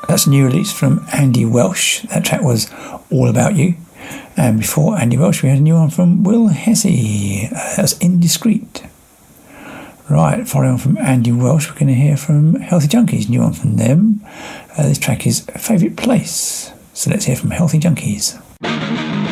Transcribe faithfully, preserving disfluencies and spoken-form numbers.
That's a new release from Andy Welsh. That track was All About You. And before Andy Welsh, we had a new one from Will Hesse. Uh, that was Indiscreet. Right, following on from Andy Welsh, we're going to hear from Healthy Junkies. New one from them. Uh, this track is Favourite Place. So let's hear from Healthy Junkies.